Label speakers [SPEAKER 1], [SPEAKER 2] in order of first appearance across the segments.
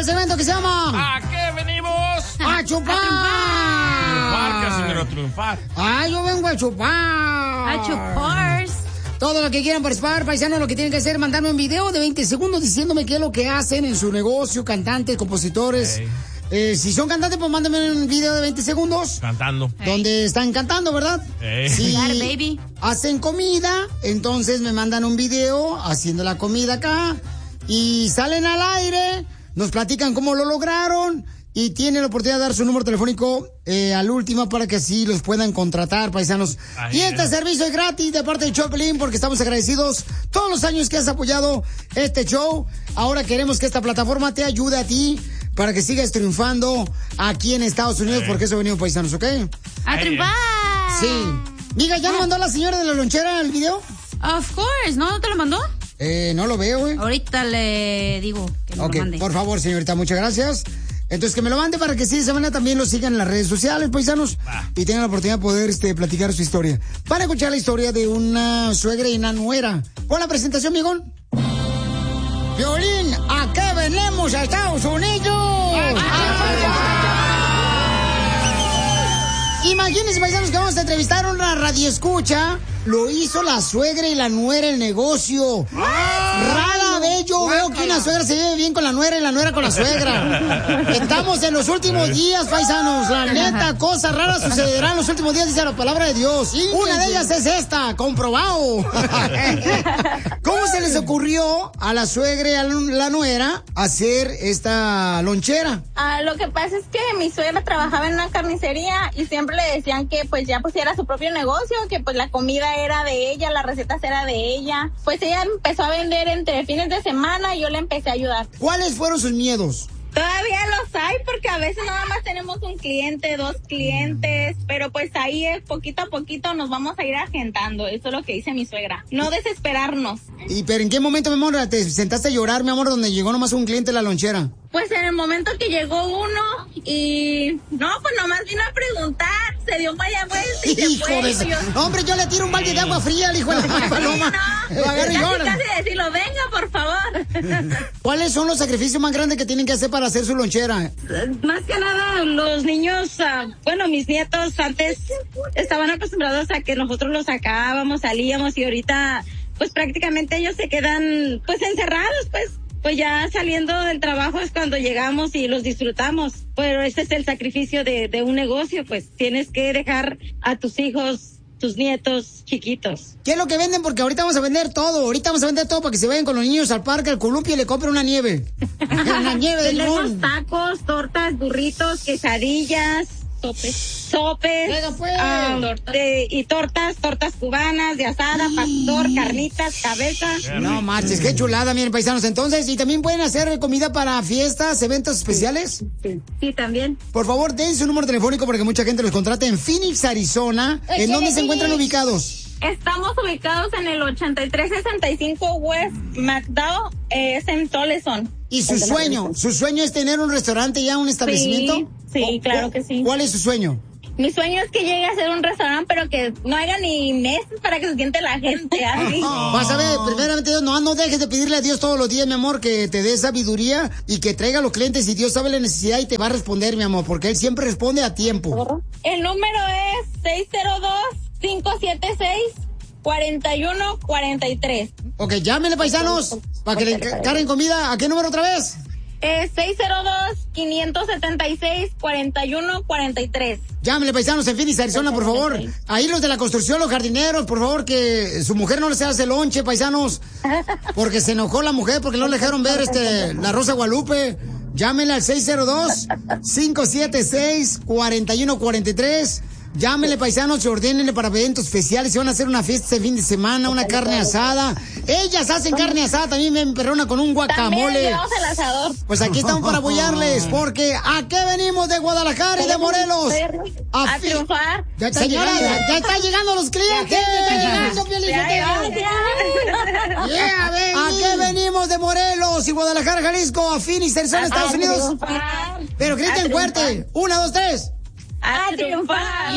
[SPEAKER 1] segmento que se llama...
[SPEAKER 2] ¿A qué venimos?
[SPEAKER 1] ¡A chupar!
[SPEAKER 2] A triunfar.
[SPEAKER 1] ¡Ay, yo vengo a chupar!
[SPEAKER 3] ¡A chupar!
[SPEAKER 1] Todo lo que quieran participar, paisanos, lo que tienen que hacer es mandarme un video de 20 segundos diciéndome qué es lo que hacen en su negocio, cantantes, compositores. Si son cantantes, pues mándenme un video de 20 segundos.
[SPEAKER 2] Cantando.
[SPEAKER 1] Donde están cantando, ¿verdad? Si
[SPEAKER 3] baby.
[SPEAKER 1] hacen comida, entonces me mandan un video haciendo la comida acá. Y salen al aire, nos platican cómo lo lograron. Y tienen la oportunidad de dar su número telefónico al último para que así los puedan contratar, paisanos. Y este servicio es gratis de parte de Choplin porque estamos agradecidos todos los años que has apoyado este show. Ahora queremos que esta plataforma te ayude a ti para que sigas triunfando aquí en Estados Unidos porque eso venimos, paisanos, ¿ok?
[SPEAKER 3] ¡A triunfar!
[SPEAKER 1] Sí. Diga, ¿ya me mandó la señora de la lonchera el video?
[SPEAKER 3] Of course, ¿no te lo mandó?
[SPEAKER 1] No lo veo, güey.
[SPEAKER 3] Ahorita le digo que me lo mande.
[SPEAKER 1] Por favor, señorita, muchas gracias. Entonces, que me lo mande para que sí, de esa manera también lo sigan en las redes sociales, paisanos, y tengan la oportunidad de poder platicar su historia. Van a escuchar la historia de una suegra y una nuera. Con la presentación, Migón. Violín, ¿a qué venimos a Estados Unidos? Imagínense, paisanos, que vamos a entrevistar a una radioescucha. Lo hizo la suegra y la nuera el negocio. Rara vez yo veo que una suegra se lleve bien con la nuera y la nuera con la suegra. Estamos en los últimos días, paisanos. La neta, cosas raras sucederán en los últimos días, dice la palabra de Dios. Una de ellas es esta, comprobado. ¿Cómo se les ocurrió a la suegra y a la nuera hacer esta lonchera?
[SPEAKER 4] Lo que pasa es que mi suegra trabajaba en una carnicería y siempre le decían que pues ya pusiera su propio negocio, que pues la comida era de ella, las recetas era de ella. Pues ella empezó a vender entre fines de semana y yo le empecé a ayudar.
[SPEAKER 1] ¿Cuáles fueron sus miedos?
[SPEAKER 4] Todavía los hay porque a veces nada más tenemos un cliente, 2 clientes, pero pues ahí poquito a poquito nos vamos a ir agentando. Eso es lo que dice mi suegra. No desesperarnos.
[SPEAKER 1] ¿Pero en qué momento, mi amor, te sentaste a llorar, mi amor, donde llegó nomás un cliente a la lonchera?
[SPEAKER 4] Pues en el momento que llegó uno y... No, pues nomás vino a preguntar, se dio vaya vuelta y se fue.
[SPEAKER 1] Hombre, yo le tiro un balde de agua fría al hijo de la paloma.
[SPEAKER 4] No,
[SPEAKER 1] lo agarro y llora.
[SPEAKER 4] casi decirlo, venga, por favor.
[SPEAKER 1] ¿Cuáles son los sacrificios más grandes que tienen que hacer para hacer su lonchera?
[SPEAKER 4] Más que nada, los niños, mis nietos antes estaban acostumbrados a que nosotros los sacábamos, salíamos y ahorita, pues prácticamente ellos se quedan, pues encerrados, pues ya saliendo del trabajo es cuando llegamos y los disfrutamos. Pero ese es el sacrificio de un negocio, pues tienes que dejar a tus hijos, tus nietos chiquitos.
[SPEAKER 1] ¿Qué es lo que venden? Porque ahorita vamos a vender todo. Ahorita vamos a vender todo para que se vayan con los niños al parque, al columpio y le compren una nieve. Una nieve de limón.
[SPEAKER 4] Tenemos tacos, tortas, burritos, quesadillas, sopes, y tortas cubanas, de asada, pastor, carnitas, cabeza.
[SPEAKER 1] No marches, qué chulada, miren, paisanos. Entonces, ¿y también pueden hacer comida para fiestas, eventos especiales?
[SPEAKER 4] Sí, también.
[SPEAKER 1] Por favor, den su número telefónico para que mucha gente los contrate en Phoenix, Arizona. ¿En dónde se encuentran ubicados?
[SPEAKER 4] Estamos ubicados en el 8365 West McDowell, es en Toleson.
[SPEAKER 1] ¿Y su sueño es tener un restaurante ya, un establecimiento?
[SPEAKER 4] Sí, claro que sí.
[SPEAKER 1] ¿Cuál es su sueño?
[SPEAKER 4] Mi sueño es que llegue a ser un restaurante, pero que no haya ni meses para que se siente la gente así.
[SPEAKER 1] Vas a ver, primeramente Dios, no dejes de pedirle a Dios todos los días, mi amor, que te dé sabiduría y que traiga a los clientes y Dios sabe la necesidad y te va a responder, mi amor, porque Él siempre responde a tiempo.
[SPEAKER 4] El número es 602-576-4143.
[SPEAKER 1] Ok, llámenle, paisanos, para que le encarguen comida. ¿A qué número otra vez?
[SPEAKER 4] 602-576-4143.
[SPEAKER 1] Llámenle, paisanos, en Phoenix, Arizona, por favor. Ahí los de la construcción, los jardineros, por favor, que su mujer no les hace lonche, paisanos. Porque se enojó la mujer, porque no le dejaron ver la Rosa Guadalupe. Llámenle al 602-576-4143. Llámenle, paisanos, y ordénenle para eventos especiales. Si van a hacer una fiesta este fin de semana, una carne asada. Ellas hacen carne asada, también me perrona con un guacamole.
[SPEAKER 4] También llevamos el asador.
[SPEAKER 1] Pues aquí estamos para apoyarles, porque ¿a qué venimos de Guadalajara y de Morelos?
[SPEAKER 4] A triunfar.
[SPEAKER 1] Ya está llegando, ya están llegando los clientes. ¿A qué venimos de Morelos y Guadalajara, Jalisco, a Phoenix, Arizona, Estados Unidos? Pero griten fuerte. 1, 2, 3.
[SPEAKER 4] ¡A triunfar!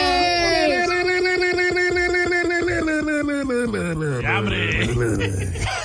[SPEAKER 2] ¡Hombre!